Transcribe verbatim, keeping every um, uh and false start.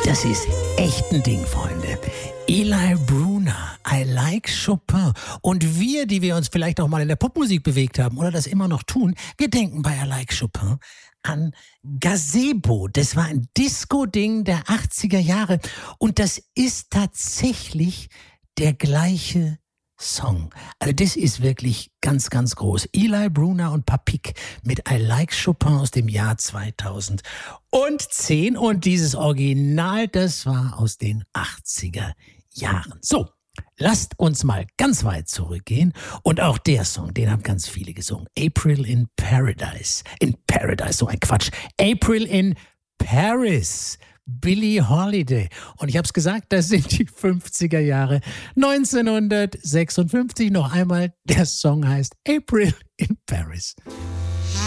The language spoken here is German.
Das ist echt ein Ding, Freunde. Eli Bruner, I Like Chopin. Und wir, die wir uns vielleicht auch mal in der Popmusik bewegt haben oder das immer noch tun, wir denken bei I Like Chopin an Gazebo. Das war ein Disco-Ding der achtziger Jahre. Und das ist tatsächlich der gleiche Song. Also das ist wirklich ganz, ganz groß. Eli Bruner und Papik mit I Like Chopin aus dem Jahr zweitausendzehn. Und dieses Original, das war aus den achtziger Jahren. So, lasst uns mal ganz weit zurückgehen. Und auch der Song, den haben ganz viele gesungen. April in Paradise. In Paradise, so ein Quatsch. April in Paris. Billie Holiday. Und ich habe es gesagt, das sind die fünfziger Jahre. neunzehnhundertsechsundfünfzig, noch einmal, der Song heißt April in Paris.